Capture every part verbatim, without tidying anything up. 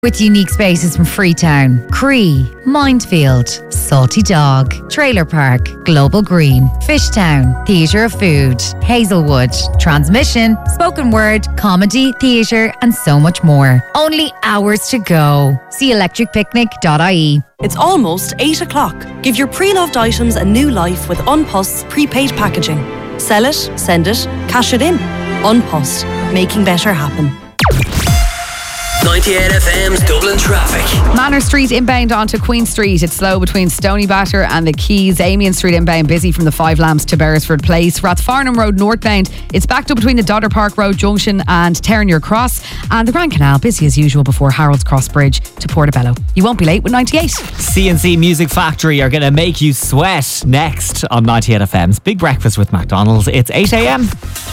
With unique spaces from Freetown, Cree, Mindfield, Salty Dog, Trailer Park, Global Green, Fishtown, Theatre of Food, Hazelwood, Transmission, Spoken Word, Comedy, Theatre and so much more. Only hours to go. See electric picnic dot I E. It's almost eight o'clock. Give your pre-loved items a new life with Unpost's prepaid packaging. Sell it, send it, cash it in. Unpost, making better happen. ninety-eight F M's Dublin traffic. Manor Street inbound onto Queen Street. It's slow between Stony Batter and the Keys. Amiens Street inbound busy from the Five Lamps to Beresford Place. Rathfarnham Road northbound. It's backed up between the Dodder Park Road Junction and Ternier Cross. And the Grand Canal busy as usual before Harold's Cross Bridge to Portobello. You won't be late with ninety-eight. C and C Music Factory are going to make you sweat next on ninety-eight F M's Big Breakfast with McDonald's. It's eight a.m.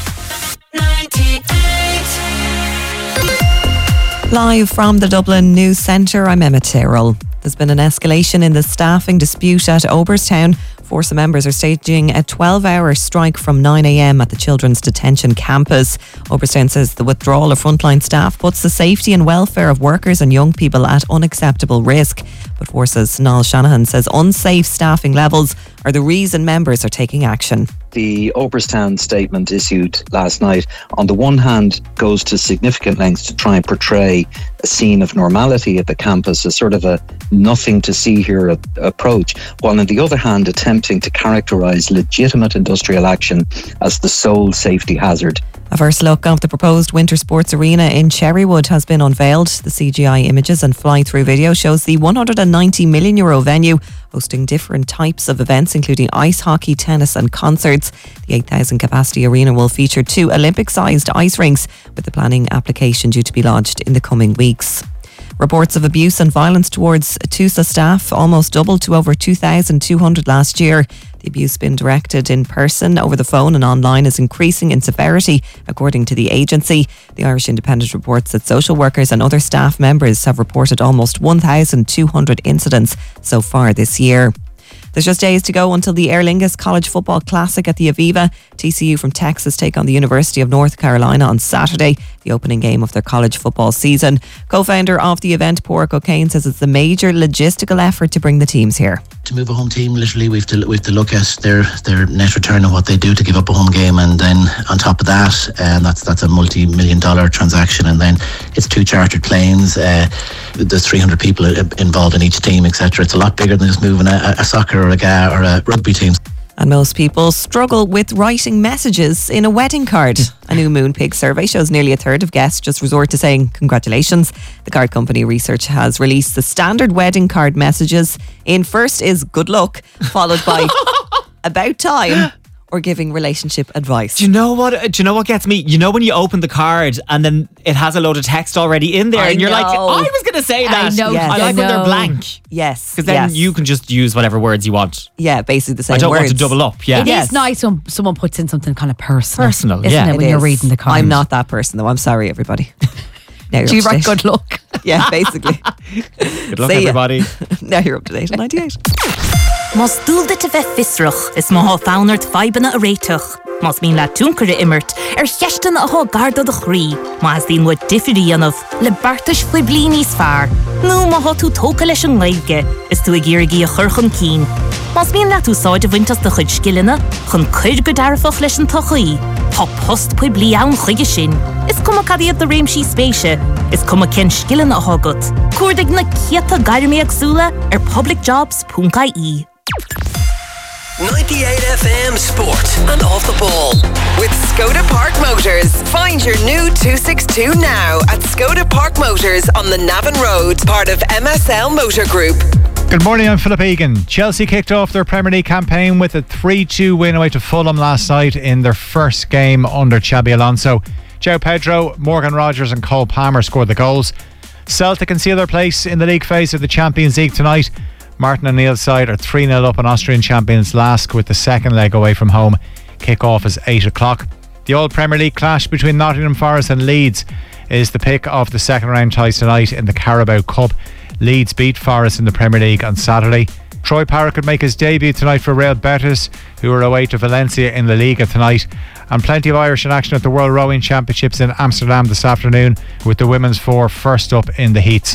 Live from the Dublin News Centre, I'm Emma Tyrrell. There's been an escalation in the staffing dispute at Oberstown. Force members are staging a twelve-hour strike from nine a.m. at the Children's Detention Campus. Oberstown says the withdrawal of frontline staff puts the safety and welfare of workers and young people at unacceptable risk. But Force's Niall Shanahan says unsafe staffing levels are the reason members are taking action. The Oberstown statement issued last night, on the one hand, goes to significant lengths to try and portray a scene of normality at the campus, a sort of a nothing to see here a- approach, while on the other hand, attempting to characterise legitimate industrial action as the sole safety hazard. A first look of the proposed winter sports arena in Cherrywood has been unveiled. The C G I images and fly-through video shows the one hundred ninety million euro venue hosting different types of events, including ice hockey, tennis and concerts. The eight thousand capacity arena will feature two Olympic-sized ice rinks, with the planning application due to be lodged in the coming weeks. Reports of abuse and violence towards TUSA staff almost doubled to over two thousand two hundred last year. The abuse being directed in person, over the phone and online is increasing in severity, according to the agency. The Irish Independent reports that social workers and other staff members have reported almost one thousand two hundred incidents so far this year. There's just days to go until the Aer Lingus College Football Classic at the Aviva. T C U from Texas take on the University of North Carolina on Saturday, the opening game of their college football season. Co-founder of the event, Porrick O'Kane, says it's a major logistical effort to bring the teams here. To move a home team, literally we have to we have to look at their their net return and what they do to give up a home game, and then on top of that, and that's that's a multi-million dollar transaction, and then it's two chartered planes. Uh, there's three hundred people involved in each team, et cetera. It's a lot bigger than just moving a, a soccer or a G A or a rugby team. And most people struggle with writing messages in a wedding card. A new Moonpig survey shows nearly a third of guests just resort to saying congratulations. The card company research has released the standard wedding card messages. In first is good luck, followed by about time, or giving relationship advice. Do you know what? Do you know what gets me? You know when you open the card and then it has a load of text already in there, I and you're know. like, I was going to say that. I know. Yes. I like I when they're know. blank, Yes. because then yes. you can just use whatever words you want. Yeah, basically the same I don't words. want to double up. Yeah, It Yes. is nice when someone puts in something kind of personal. Personal, isn't yeah. it, when It you're is. reading the card. I'm not that person though. I'm sorry, everybody. Now you're Do you up to write date. good luck? Yeah, basically. Good luck, See ya. everybody. Now you're up to date on ninety-eight. Mas dúlda te bheith fisrach, is má há fánart faibanna a réiteach. Mas mín le túncar a immert, ar cheistan a há garda de chrí. Mas dín wa diffirí anamh, le bartas fwy blin níos fearr. Nú má há tú tóca leis an ngailge, is tú a ggéirigí a churchan cín. Mas mín le tú sáid a bhaintas de chuid skillina, chun chuid go darfach leis an tochaí. Tá post pwy bli ann chuige sin. Is cum a cadiad de réimsí spéise, is cum a ken skillin a hágat. Cuirdig na ciata gairmi agsúla ar publicjobs dot I E. ninety-eight F M Sport and Off the Ball. With Skoda Park Motors. Find your new two sixty-two now at Skoda Park Motors on the Navan Road, part of M S L Motor Group. Good morning, I'm Philip Egan. Chelsea kicked off their Premier League campaign with a three two win away to Fulham last night in their first game under Xabi Alonso. João Pedro, Morgan Rogers and Cole Palmer scored the goals. Celtic can seal their place in the league phase of the Champions League tonight. Martin O'Neill's side are three nil up on Austrian champions Lask, with the second leg away from home. Kick-off is eight o'clock. The old Premier League clash between Nottingham Forest and Leeds is the pick of the second round ties tonight in the Carabao Cup. Leeds beat Forest in the Premier League on Saturday. Troy Parrott could make his debut tonight for Real Betis, who are away to Valencia in La Liga tonight. And plenty of Irish in action at the World Rowing Championships in Amsterdam this afternoon, with the women's four first up in the heats.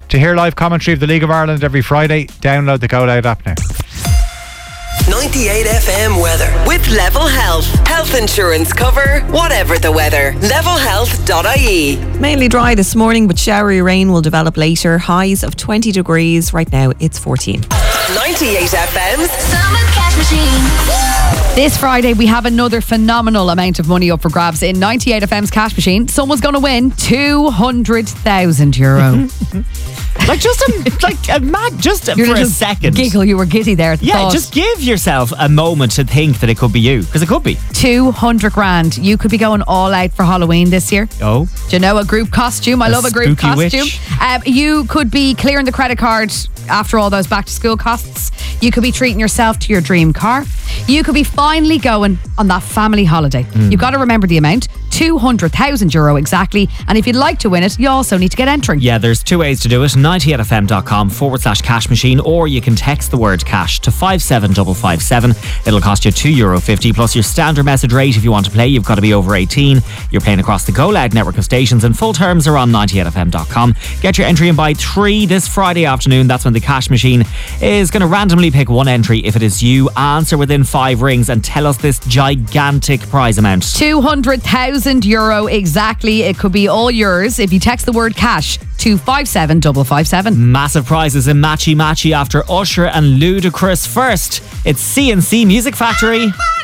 To hear live commentary of the League of Ireland every Friday, download the Go Loud app now. ninety-eight F M weather. With Level Health. Health insurance cover, whatever the weather. level health dot I E. Mainly dry this morning, but showery rain will develop later. Highs of twenty degrees. Right now, it's fourteen. ninety-eight F M's Summer Cash Machine. This Friday, we have another phenomenal amount of money up for grabs in ninety-eight F M's cash machine. Someone's going to win two hundred thousand euro. Like just a like a mad just Your for a little second. Giggle, you were giddy there. at the Yeah, thought. just give yourself a moment to think that it could be you, because it could be. two hundred grand. You could be going all out for Halloween this year. Oh. Do you know a group costume? I A love a group spooky costume. witch. Um, you could be clearing the credit card after all those back to school costs. You could be treating yourself to your dream car. You could be finally going on that family holiday. Mm. You've got to remember the amount, two hundred thousand euro exactly. And if you'd like to win it, you also need to get entering. Yeah, there's two ways to do it. ninety-eight F M dot com forward slash cash machine, or you can text the word cash to five seven five five seven. It'll cost you two euro fifty plus your standard message rate. If you want to play, you've got to be over eighteen. You're playing across the Go Loud network of stations, and full terms are on ninety-eight F M dot com. Get your entry in by three this Friday afternoon. That's when the cash machine is going to randomly pick one entry. If it is you, answer within five rings and tell us this gigantic prize amount. two hundred thousand euro exactly. It could be all yours if you text the word cash to five seven five five seven. Massive prizes in Matchy Matchy after Usher and Ludacris. First, it's C and C Music Factory.